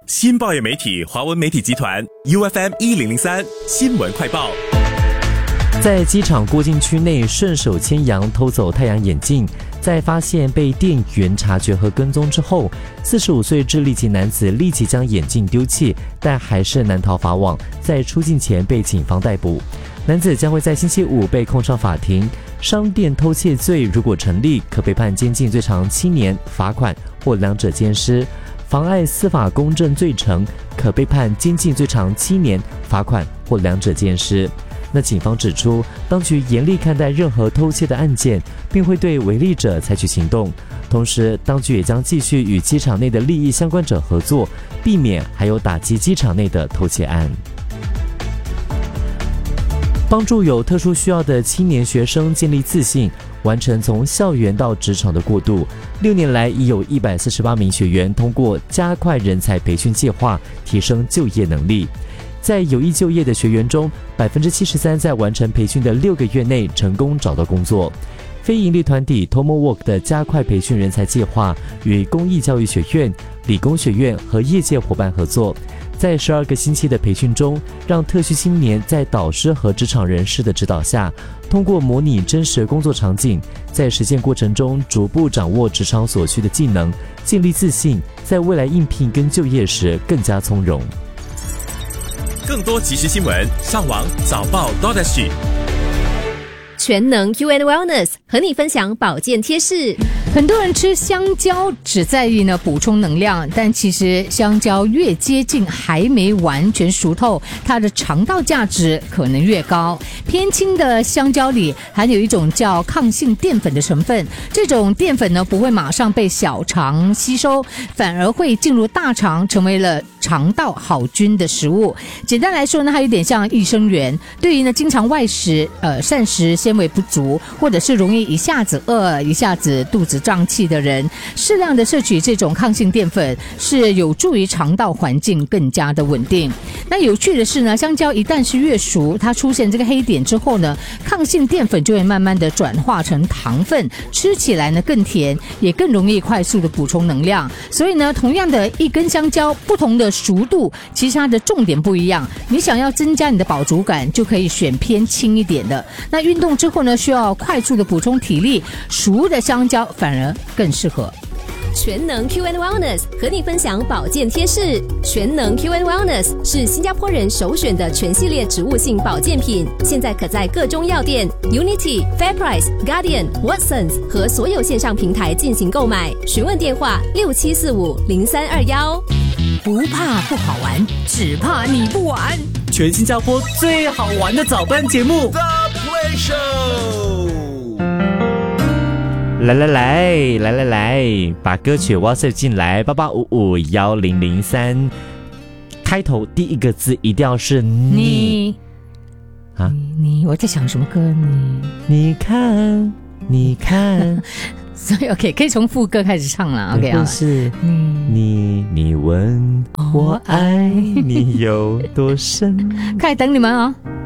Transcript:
新报业媒体华文媒体集团 UFM 1003新闻快报。 在机场过境区内顺手牵羊偷走太阳眼镜，在发现被店员察觉和跟踪之后，45岁智利籍男子立即将眼镜丢弃，但还是难逃法网，在出境前被警方逮捕。男子将会在星期五被控上法庭。商店偷窃罪如果成立，可被判监禁最长7年、罚款或两者兼施；妨碍司法公正罪成，可被判监禁最长7年、罚款或两者兼施。那警方指出，当局严厉看待任何偷窃的案件，并会对违例者采取行动。同时，当局也将继续与机场内的利益相关者合作，避免还有打击机场内的偷窃案。帮助有特殊需要的青年学生建立自信，完成从校园到职场的过渡。6年来，已有148名学员通过加快人才培训计划，提升就业能力。在有意就业的学员中，73%在完成培训的6个月内成功找到工作。非营利团体 TomoWork 的加快培训人才计划与公益教育学院、理工学院和业界伙伴合作，在12个星期的培训中，让特需青年在导师和职场人士的指导下，通过模拟真实工作场景，在实践过程中逐步掌握职场所需的技能，建立自信，在未来应聘跟就业时更加从容。 更多即时新闻，上网早报 .SG。 全能 Q&A Wellness 和你分享保健贴士。 很多人吃香蕉只在意呢补充能量，但其实香蕉越接近还没完全熟透，它的肠道价值可能越高。偏轻的香蕉里含有一种叫抗性淀粉的成分，这种淀粉呢不会马上被小肠吸收，反而会进入大肠，成为了肠道好菌的食物。简单来说呢，它有点像益生元。对于呢经常外食膳食纤维不足，或者是容易一下子饿一下子肚子胀气的人，适量的摄取这种抗性淀粉是有助于肠道环境更加的稳定。那有趣的是呢，香蕉一旦是越熟，它出现这个黑点之后呢，抗性淀粉就会慢慢的转化成糖分，吃起来呢更甜，也更容易快速的补充能量。所以呢，同样的一根香蕉，不同的熟度，其实它的重点不一样。你想要增加你的饱足感，就可以选偏轻一点的。那运动之后呢，需要快速的补充体力，熟的香蕉反而更适合。 全能 Q&A Wellness 和你分享保健贴士。全能 Q&A Wellness 是新加坡人首选的全系列植物性保健品，现在可在各中药店、Unity、FairPrice、Guardian、Watsons 和所有线上平台进行购买。询问电话67450321。 不怕不好玩，只怕你不玩。 全新加坡最好玩的早班节目 The Play Show。 来，把歌曲 WhatsApp 进来88551003，开头第一个字一定要是你啊！ 你我在想什么歌？ 你看， 所以 OK 可以从副歌开始唱了。OK 啊， 是你问我爱你有多深？ 开始等你们哦。